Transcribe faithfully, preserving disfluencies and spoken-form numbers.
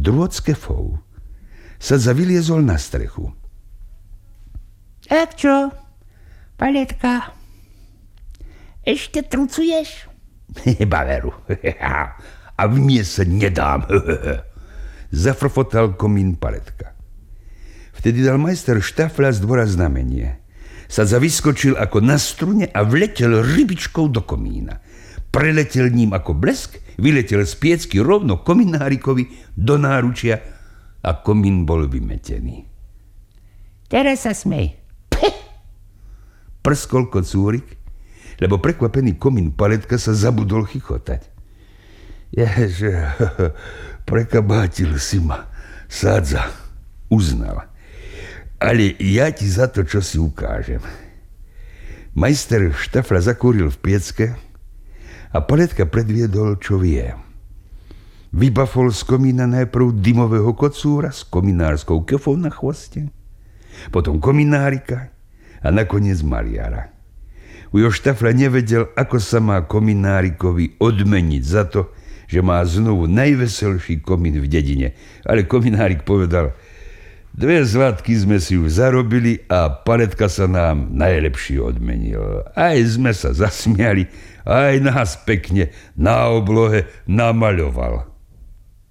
Drôt s kefou sa zavyliezol na strechu. Tak čo, Paletka? Ešte trucuješ? Baveru. A v mne sa nedám. Zafrfotal komín Paletka. Vtedy dal majster Štafla z dvora znamenie. Sadza vyskočil ako na strune a vletel rybičkou do komína. Preletel ním ako blesk, vyletel z piecky rovno kominárikovi do náručia a komín bol vymetený. Teraz sa smej. Peh! Prskol kocúrik, lebo prekvapený komín Paletka sa zabudol chichotať. Ježe, prekabátil si ma, Sadza, uznala. Ale ja ti za to, čo si ukážem. Majster Štafla zakúril v piecke a Paletka predviedol, čo vie. Vybafol z komína najprv dymového kocúra s kominárskou kefou na chvoste, potom kominárika a nakoniec maliara. Ujo Štafla nevedel, ako sa má kominárikovi odmeniť za to, že má znovu najveselší komín v dedine. Ale kominárik povedal: dve zlatky sme si už zarobili a Paletka sa nám najlepšie odmenil. Aj sme sa zasmiali, aj nás pekne na oblohe namaľoval.